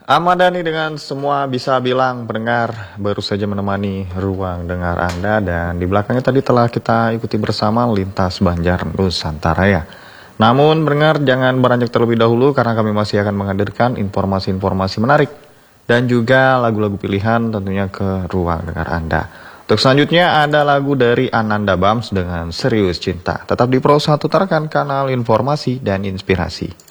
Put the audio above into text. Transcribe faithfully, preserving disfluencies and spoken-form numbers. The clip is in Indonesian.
Ahmad Dhani dengan semua bisa bilang pendengar baru saja menemani ruang dengar Anda, dan di belakangnya tadi telah kita ikuti bersama lintas Banjar Nusantara ya. Namun pendengar jangan beranjak terlebih dahulu karena kami masih akan menghadirkan informasi-informasi menarik dan juga lagu-lagu pilihan tentunya ke ruang dengar Anda. Untuk selanjutnya ada lagu dari Ananda Bams dengan Serius Cinta. Tetap di Pro satu Tarakan, kanal informasi dan inspirasi.